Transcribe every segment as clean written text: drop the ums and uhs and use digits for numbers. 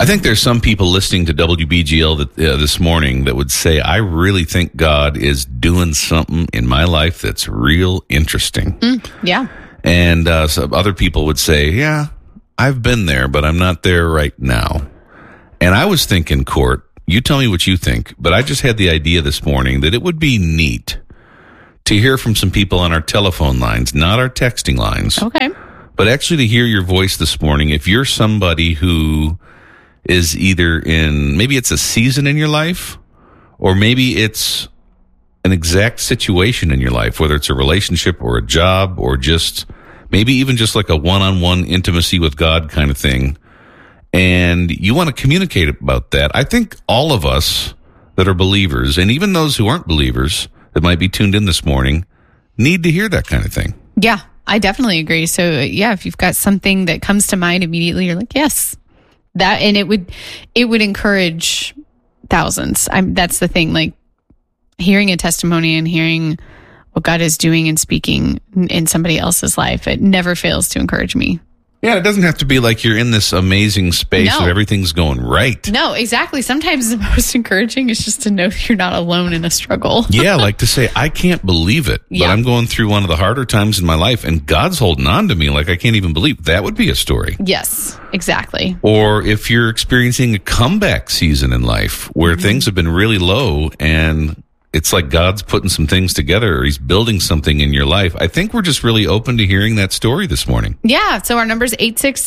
I think there's some people listening to WBGL this morning that would say, I really think God is doing something in my life that's real interesting. Yeah. And some other people would say, yeah, I've been there, but I'm not there right now. And I was thinking, Court, you tell me what you think, but I just had the idea this morning that it would be neat to hear from some people on our telephone lines, not our texting lines. Okay. But actually to hear your voice this morning, if you're somebody who is either in, maybe it's a season in your life, or maybe it's an exact situation in your life, whether it's a relationship or a job or just maybe even just like a one-on-one intimacy with God kind of thing, and you want to communicate about that. I think all of us that are believers, and even those who aren't believers that might be tuned in this morning, need to hear that kind of thing. Yeah, I definitely agree. So, yeah, if you've got something that comes to mind immediately, you're like, yes, that, and it would encourage thousands. That's the thing, like hearing a testimony and hearing what God is doing and speaking in somebody else's life, it never fails to encourage me. Yeah, it doesn't have to be like you're in this amazing space where everything's going right. No, exactly. Sometimes the most encouraging is just to know that you're not alone in a struggle. Yeah, like to say, I can't believe it, but I'm going through one of the harder times in my life, and God's holding on to me like I can't even believe. That would be a story. Yes, exactly. Or if you're experiencing a comeback season in life where things have been really low and it's like God's putting some things together or he's building something in your life. I think we're just really open to hearing that story this morning. Yeah. So our number is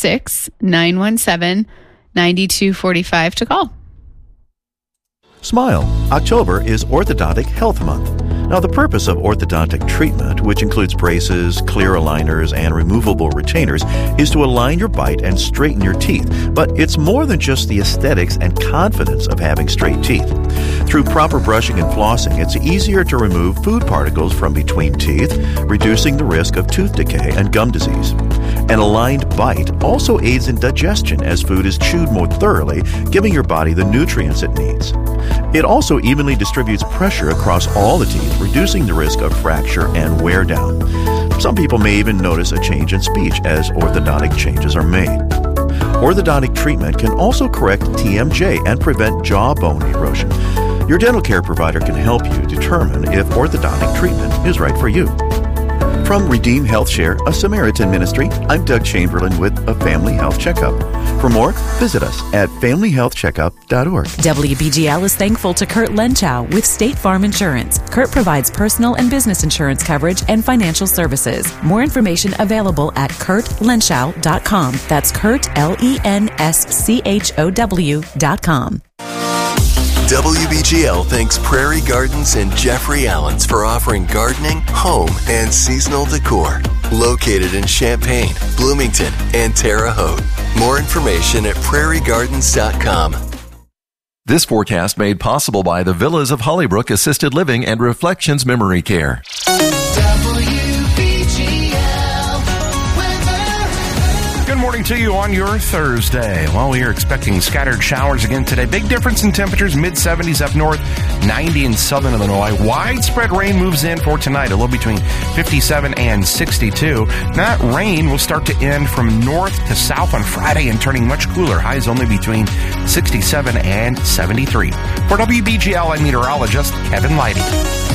866-917-9245 to call. Smile. October is Orthodontic Health Month. Now, the purpose of orthodontic treatment, which includes braces, clear aligners, and removable retainers, is to align your bite and straighten your teeth. But it's more than just the aesthetics and confidence of having straight teeth. Through proper brushing and flossing, it's easier to remove food particles from between teeth, reducing the risk of tooth decay and gum disease. An aligned bite also aids in digestion as food is chewed more thoroughly, giving your body the nutrients it needs. It also evenly distributes pressure across all the teeth, reducing the risk of fracture and wear down. Some people may even notice a change in speech as orthodontic changes are made. Orthodontic treatment can also correct TMJ and prevent jawbone erosion. Your dental care provider can help you determine if orthodontic treatment is right for you. From Redeem Health Share, a Samaritan ministry, I'm Doug Chamberlain with a Family Health Checkup. For more, visit us at familyhealthcheckup.org. WBGL is thankful to Kurt Lenschow with State Farm Insurance. Kurt provides personal and business insurance coverage and financial services. More information available at kurtlenschow.com. That's Kurt, LENSCHOW.com. WBGL thanks Prairie Gardens and Jeffrey Allen's for offering gardening, home, and seasonal decor. Located in Champaign, Bloomington, and Terre Haute. More information at prairiegardens.com. This forecast made possible by the Villas of Hollybrook Assisted Living and Reflections Memory Care. Good morning to you on your Thursday. Well, we are expecting scattered showers again today. Big difference in temperatures, mid-70s up north, 90 in southern Illinois. Widespread rain moves in for tonight, a low between 57 and 62. That rain will start to end from north to south on Friday and turning much cooler. Highs only between 67 and 73. For WBGL, I'm meteorologist Kevin Leidy.